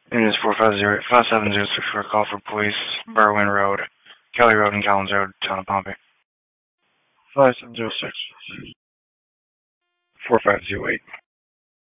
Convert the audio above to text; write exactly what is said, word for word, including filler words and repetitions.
It is four five zero five seven zero six for a call for police, Berwyn Road, Kelly Road, and Collins Road, Town of Pompey. five seven zero six four five zero eight.